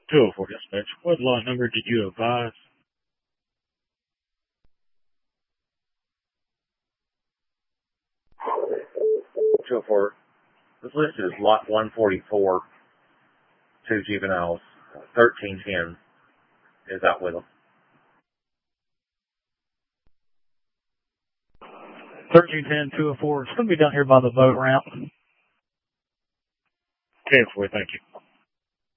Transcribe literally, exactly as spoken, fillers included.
two oh four dispatch. What lot number did you advise? two oh four. This list is lot one forty-four. Two juveniles. thirteen ten is out with them. thirteen ten, two oh four. It's going to be down here by the boat ramp. ten four, thank you.